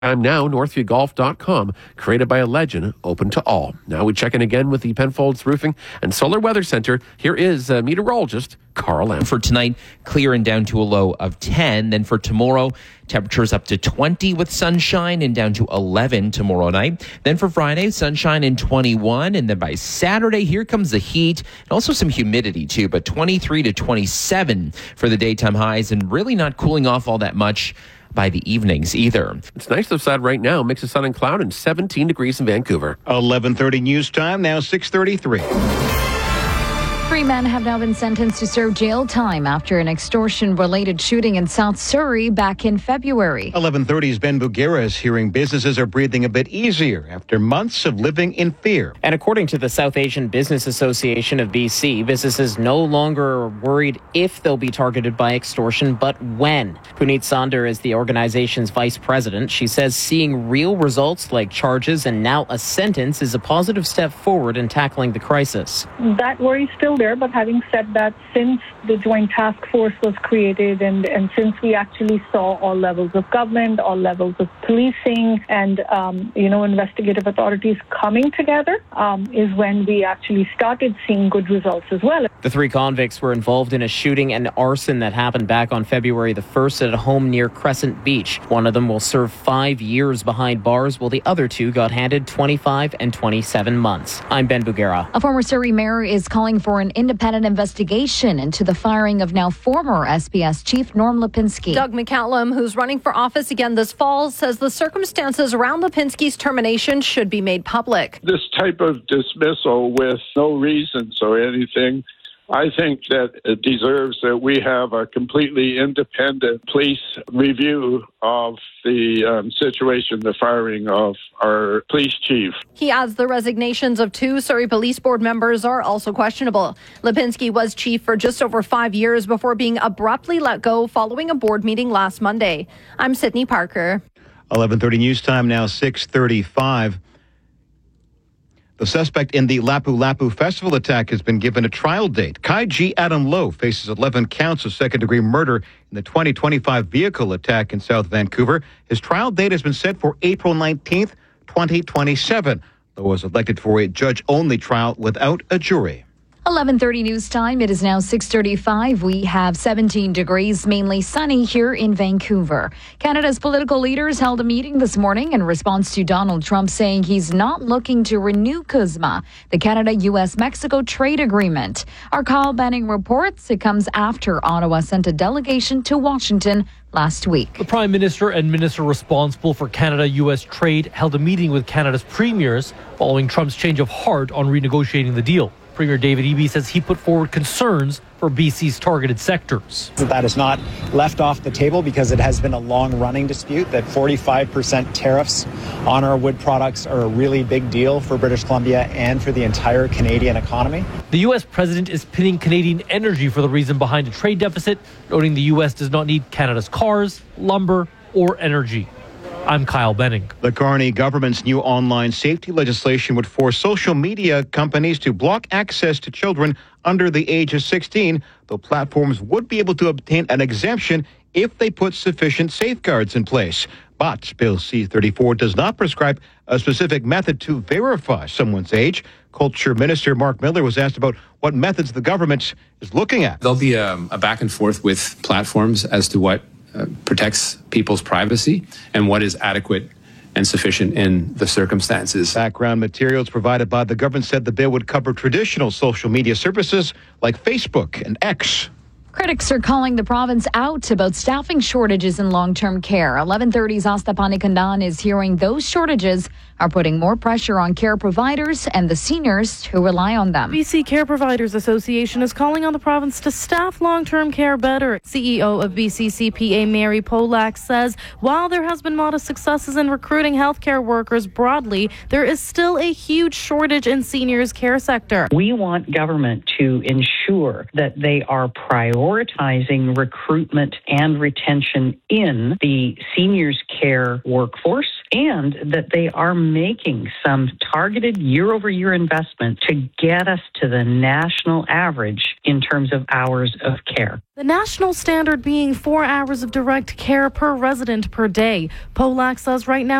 I'm now northviewgolf.com, created by a legend, open to all. Now we check in again with the Penfolds Roofing and Solar Weather Center. Here is meteorologist Carl Lamb. For tonight, clear and down to a low of 10. Then for tomorrow, temperatures up to 20 with sunshine and down to 11 tomorrow night. Then for Friday, sunshine and 21. And then by Saturday, here comes the heat and also some humidity too, but 23 to 27 for the daytime highs and really not cooling off all that much by the evenings either. It's nice outside right now. Mix of sun and cloud and 17 degrees in Vancouver. 11:30 news time, now 6:33. 3 men have now been sentenced to serve jail time after an extortion-related shooting in South Surrey back in February. 11:30's Ben Bugera is hearing businesses are breathing a bit easier after months of living in fear. And according to the South Asian Business Association of BC, businesses no longer are worried if they'll be targeted by extortion, but when. Puneet Sander is the organization's vice president. She says seeing real results like charges and now a sentence is a positive step forward in tackling the crisis. That worry is still there, but having said that, since the Joint Task Force was created and since we actually saw all levels of government, all levels of policing and, investigative authorities coming together, is when we actually started seeing good results as well. The 3 convicts were involved in a shooting and arson that happened back on February the 1st at a home near Crescent Beach. One of them will serve 5 years behind bars, while the other 2 got handed 25 and 27 months. I'm Ben Bugera. A former Surrey mayor is calling for an independent investigation into the firing of now former SPS chief Norm Lipinski. Doug McCallum, who's running for office again this fall, says the circumstances around Lipinski's termination should be made public. This type of dismissal with no reasons or anything, I think that it deserves that we have a completely independent police review of the situation, the firing of our police chief. He adds the resignations of 2 Surrey Police Board members are also questionable. Lipinski was chief for just over 5 years before being abruptly let go following a board meeting last Monday. I'm Sydney Parker. 11:30 news time, now 6:35. The suspect in the Lapu Lapu Festival attack has been given a trial date. Kai G. Adam Lowe faces 11 counts of second-degree murder in the 2025 vehicle attack in South Vancouver. His trial date has been set for April 19th, 2027. Lowe was elected for a judge-only trial without a jury. 11:30 news time. It is now 6:35. We have 17 degrees, mainly sunny here in Vancouver. Canada's political leaders held a meeting this morning in response to Donald Trump saying he's not looking to renew CUSMA, the Canada-US-Mexico trade agreement. Our Kyle Benning reports it comes after Ottawa sent a delegation to Washington last week. The Prime Minister and Minister responsible for Canada-US trade held a meeting with Canada's premiers following Trump's change of heart on renegotiating the deal. Premier David Eby says he put forward concerns for BC's targeted sectors. That is not left off the table because it has been a long-running dispute that 45% tariffs on our wood products are a really big deal for British Columbia and for the entire Canadian economy. The U.S. president is pinning Canadian energy for the reason behind a trade deficit, noting the U.S. does not need Canada's cars, lumber, or energy. I'm Kyle Benning. The Carney government's new online safety legislation would force social media companies to block access to children under the age of 16, though platforms would be able to obtain an exemption if they put sufficient safeguards in place. But Bill C-34 does not prescribe a specific method to verify someone's age. Culture Minister Mark Miller was asked about what methods the government is looking at. There'll be a back and forth with platforms as to what protects people's privacy and what is adequate and sufficient in the circumstances. Background materials provided by the government said the bill would cover traditional social media services like Facebook and X. Critics are calling the province out about staffing shortages in long-term care. 11:30's Asta Panikandan is hearing those shortages are putting more pressure on care providers and the seniors who rely on them. BC Care Providers Association is calling on the province to staff long-term care better. CEO of BC CPA Mary Polak says while there has been modest successes in recruiting healthcare workers broadly, there is still a huge shortage in seniors' care sector. We want government to ensure that they are prioritizing recruitment and retention in the seniors care workforce and that they are making some targeted year-over-year investment to get us to the national average in terms of hours of care. The national standard being 4 hours of direct care per resident per day. Polak says right now